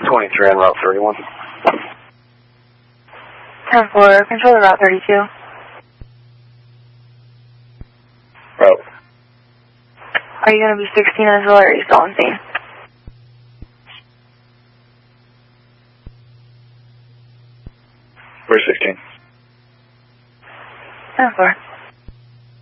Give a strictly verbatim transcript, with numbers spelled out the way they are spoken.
twenty-three on Route thirty-one. ten four, control to Route thirty-two. Route. Are you going to be sixteen as well, or are you still on scene? We're sixteen. ten four.